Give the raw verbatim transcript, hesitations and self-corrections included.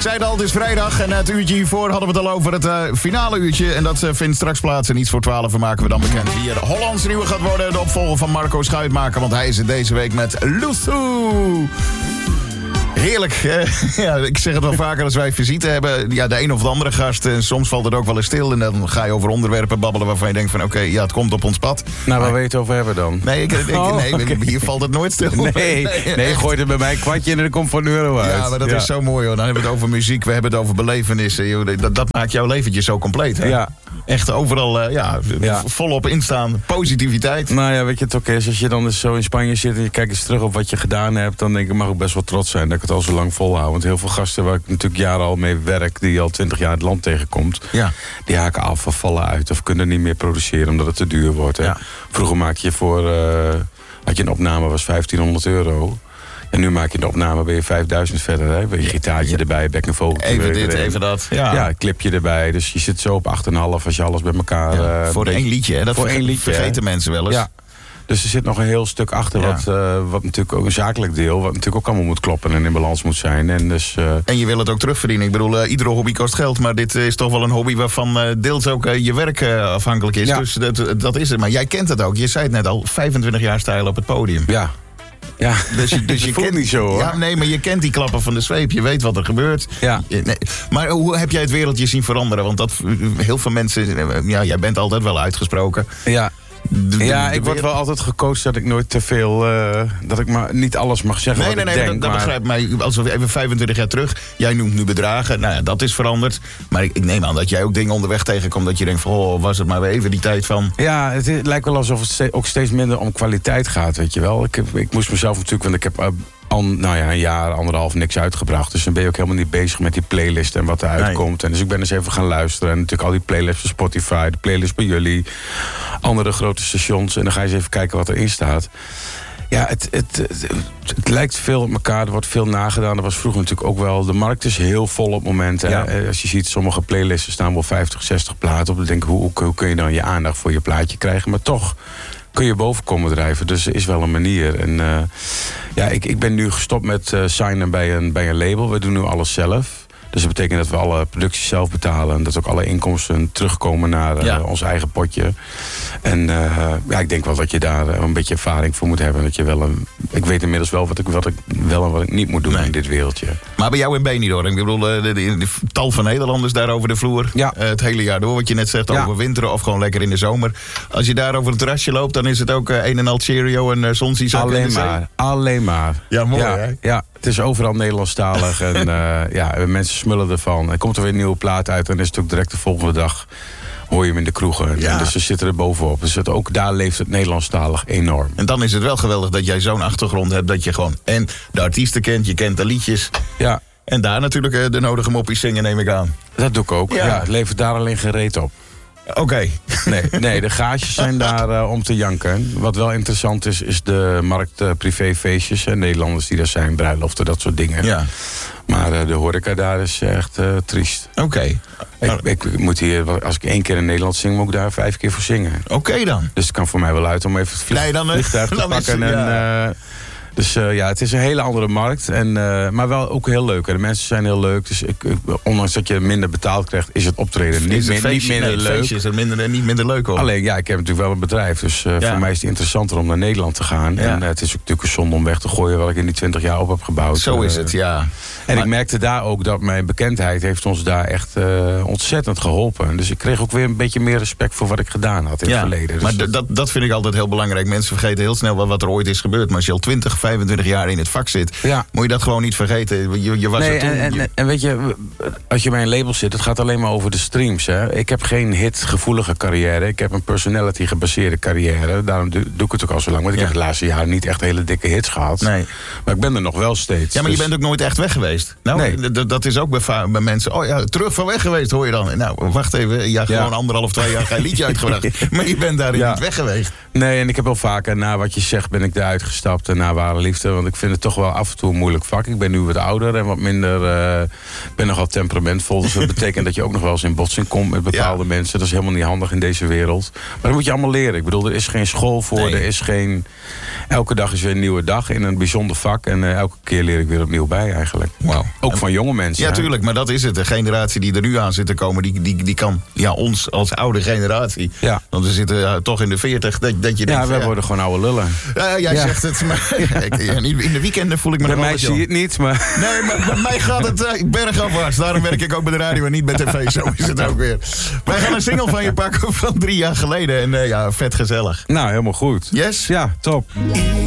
zei het al, het is vrijdag en het uurtje hiervoor hadden we het al over het uh, finale uurtje. En dat uh, vindt straks plaats en iets voor twaalf maken we dan bekend wie er Hollands nieuwe gaat worden. De opvolger van Marco Schuitmaker, want hij is het deze week met Luthu. Heerlijk. Eh, ja, ik zeg het wel vaker als wij visite hebben. Ja, de een of de andere gast. En soms valt het ook wel eens stil. En dan ga je over onderwerpen babbelen waarvan je denkt van... oké, okay, ja, het komt op ons pad. Nou, waar wil je het over hebben dan? Nee, ik, ik, oh, nee okay. Hier valt het nooit stil. Nee, nee, nee gooi er bij mij een kwartje en er komt van een euro uit. Ja, maar dat ja. is zo mooi hoor. Dan hebben we het over muziek, we hebben het over belevenissen. Joh. Dat, dat maakt jouw leventje zo compleet. Hè? Ja. Echt overal uh, ja, ja. volop instaan. Positiviteit. Nou ja, weet je, het ook is. Als je dan dus zo in Spanje zit en je kijkt eens terug op wat je gedaan hebt... dan denk ik, mag ik best wel trots zijn dat ik het al zo lang volhoud. Want heel veel gasten waar ik natuurlijk jaren al mee werk... die al twintig jaar het land tegenkomt... Ja. die haken af of vallen uit of kunnen niet meer produceren... omdat het te duur wordt. Hè. Ja. Vroeger maak je voor... Uh, had je een opname, was vijftienhonderd euro... En nu maak je de opname, ben je vijfduizend verder. Hè? Ben je gitaartje ja. erbij, bek en vogel. Even dit, erin. even dat. Ja. ja, clipje erbij. Dus je zit zo op acht komma vijf als je alles bij elkaar... Ja, uh, voor beetje, één liedje, hè? Dat voor één liedje, vergeten hè? mensen wel eens. Ja. Dus er zit nog een heel stuk achter, ja. wat, uh, wat natuurlijk ook een zakelijk deel... wat natuurlijk ook allemaal moet kloppen en in balans moet zijn. En, dus, uh... en je wil het ook terugverdienen. Ik bedoel, uh, iedere hobby kost geld... maar dit is toch wel een hobby waarvan uh, deels ook uh, je werk uh, afhankelijk is. Ja. Dus dat, dat is het. Maar jij kent het ook. Je zei het net al, vijfentwintig jaar stijl op het podium. Ja. Ja, dus je, dus je kent niet zo hoor. Ja, nee, maar je kent die klappen van de zweep. Je weet wat er gebeurt. Ja. Nee. Maar hoe heb jij het wereldje zien veranderen? Want dat heel veel mensen... Ja, jij bent altijd wel uitgesproken. Ja. De, de, ja, de ik word wel altijd gecoacht dat ik nooit te veel... Uh, dat ik maar niet alles mag zeggen nee, wat nee, ik nee, denk. Dat, dat maar... begrijp ik. Als we even vijfentwintig jaar terug... Jij noemt nu bedragen. Nou ja, dat is veranderd. Maar ik, ik neem aan dat jij ook dingen onderweg tegenkomt... dat je denkt van, oh, was het maar weer even die tijd van... Ja, het, het lijkt wel alsof het ste- ook steeds minder om kwaliteit gaat, weet je wel. Ik, heb, ik moest mezelf natuurlijk... want ik heb... Uh, Al, nou ja, een jaar, anderhalf niks uitgebracht. Dus dan ben je ook helemaal niet bezig met die playlist en wat eruit komt. Nee. En dus ik ben eens even gaan luisteren. En natuurlijk al die playlists van Spotify, de playlist bij jullie, andere grote stations. En dan ga je eens even kijken wat erin staat. Ja, het, het, het, het lijkt veel op elkaar. Er wordt veel nagedaan. Dat was vroeger natuurlijk ook wel. De markt is heel vol op momenten. Ja. Als je ziet, sommige playlisten staan wel vijftig, zestig platen op. Dan denk ik, hoe, hoe kun je dan je aandacht voor je plaatje krijgen? Maar toch kun je boven komen drijven. Dus er is wel een manier. En uh, ja, ik, ik ben nu gestopt met uh, signen bij een, bij een label. We doen nu alles zelf. Dus dat betekent dat we alle producties zelf betalen. En dat ook alle inkomsten terugkomen naar uh, ja. ons eigen potje. En uh, ja, ik denk wel dat je daar een beetje ervaring voor moet hebben. Dat je wel een, ik weet inmiddels wel wat ik, wat ik wel en wat ik niet moet doen nee. in dit wereldje. Maar bij jou in Benidorm, ik bedoel, de, de, de, de tal van Nederlanders daar over de vloer. Ja. Uh, het hele jaar door, wat je net zegt, ja. over winteren of gewoon lekker in de zomer. Als je daar over het terrasje loopt, dan is het ook uh, een en al Cheerio en uh, Sonsiezak. Alleen maar, alleen maar. Ja, mooi ja, hè? Ja. Het is overal Nederlandstalig en uh, ja, mensen smullen ervan. Er komt er weer een nieuwe plaat uit en is het ook direct de volgende dag hoor je hem in de kroegen. Ja. En dus ze zitten er bovenop. Dus het, ook daar leeft het Nederlandstalig enorm. En dan is het wel geweldig dat jij zo'n achtergrond hebt dat je gewoon en de artiesten kent, je kent de liedjes. Ja. En daar natuurlijk uh, de nodige moppies zingen, neem ik aan. Dat doe ik ook. Ja, ja het levert daar alleen geen reet op. Oké. Okay. Nee, nee, de gages zijn daar uh, om te janken. Wat wel interessant is, is de markt uh, privéfeestjes. En Nederlanders die daar zijn, bruiloften, dat soort dingen. Ja. Maar uh, de horeca daar is echt uh, triest. Oké. Okay. Ik, ik, ik moet hier, als ik één keer in Nederland zing, moet ik daar vijf keer voor zingen. Oké okay dan. Dus het kan voor mij wel uit om even het vlieg, nee, dan, vliegtuig te dan pakken. Het, ja. En, uh, Dus uh, ja, het is een hele andere markt. En, uh, maar wel ook heel leuk. En de mensen zijn heel leuk. Dus ik, ik, ondanks dat je minder betaald krijgt, is het optreden niet, is het feestje, niet minder nee, leuk. Feestje is het minder, niet minder leuk hoor. Alleen, ja, ik heb natuurlijk wel een bedrijf. Dus uh, ja. voor mij is het interessanter om naar Nederland te gaan. Ja. En uh, het is ook natuurlijk een zonde om weg te gooien wat ik in die twintig jaar op heb gebouwd. Zo is het, ja. En maar ik merkte daar ook dat mijn bekendheid heeft ons daar echt uh, ontzettend geholpen. Dus ik kreeg ook weer een beetje meer respect voor wat ik gedaan had in ja. het verleden. Dus maar d- dat, dat vind ik altijd heel belangrijk. Mensen vergeten heel snel wat, wat er ooit is gebeurd. Maar als je al twintig, vijfentwintig jaar in het vak zit, ja. moet je dat gewoon niet vergeten. Je, je was nee, er toen, en, en, en weet je, als je bij een label zit, het gaat alleen maar over de streams. Hè. Ik heb geen hitgevoelige carrière. Ik heb een personality gebaseerde carrière. Daarom doe, doe ik het ook al zo lang. Want ik ja. heb de laatste jaren niet echt hele dikke hits gehad. Nee. Maar ik ben er nog wel steeds. Ja, maar dus... je bent ook nooit echt weg geweest. Nou, nee. d- dat is ook bij, bij mensen. Oh ja, terug van weg geweest hoor je dan. Nou, wacht even. Ja, gewoon ja. anderhalf, twee jaar geen liedje uitgebracht. Maar je bent daarin ja. niet weg geweest. Nee, en ik heb wel vaker na wat je zegt ben ik eruit gestapt. En na waar speciale liefde. Want ik vind het toch wel af en toe een moeilijk vak. Ik ben nu wat ouder en wat minder... Uh, ben nogal temperamentvol. Dus dat betekent dat je ook nog wel eens in botsing komt met bepaalde ja. mensen. Dat is helemaal niet handig in deze wereld. Maar dat moet je allemaal leren. Ik bedoel, er is geen school voor. Nee. Er is geen... Elke dag is weer een nieuwe dag in een bijzonder vak. En uh, elke keer leer ik weer opnieuw bij eigenlijk. Wow. Ook en, van jonge mensen. Ja, tuurlijk. Maar dat is het. De generatie die er nu aan zit te komen... die, die, die kan ja, ons als oude generatie... Ja. Want we zitten uh, toch in de veertig... Dat, dat je denkt, ja, wij ja, worden gewoon oude lullen. Uh, jij ja. zegt het. Maar, ja, in de weekenden voel ik me bij nog mij zie je het niet, maar... Nee, maar bij mij gaat het uh, bergafwaarts. Daarom werk ik ook bij de radio en niet bij tv. Zo is het ook weer. Wij gaan een single van je pakken van drie jaar geleden. En uh, ja, vet gezellig. Nou, helemaal goed. Yes? Ja, top.